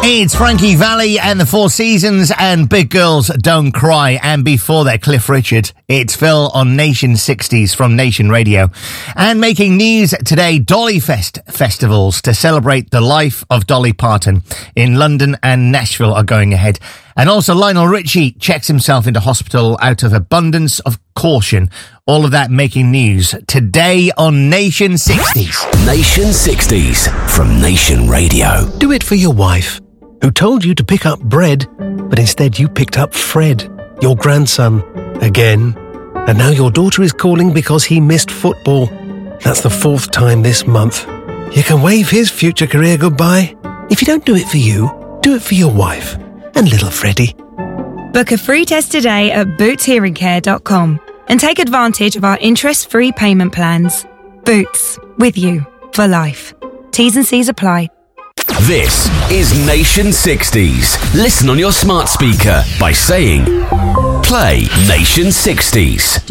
It's Frankie Valli and the Four Seasons and Big Girls Don't Cry. And before that, Cliff Richard. It's Phil on Nation 60s from Nation Radio. And making news today, Dolly Fest festivals to celebrate the life of Dolly Parton in London and Nashville are going ahead. And also Lionel Richie checks himself into hospital out of abundance of caution. All of that making news today on Nation 60s. Nation 60s from Nation Radio. Do it for your wife, who told you to pick up bread, but instead you picked up Fred, your grandson, again. And now your daughter is calling because he missed football. That's the 4th time this month. You can wave his future career goodbye. If you don't do it for you, do it for your wife and little Freddie. Book a free test today at bootshearingcare.com and take advantage of our interest-free payment plans. Boots, with you for life. T's and C's apply. This is Nation 60s. Listen on your smart speaker by saying, play Nation 60s.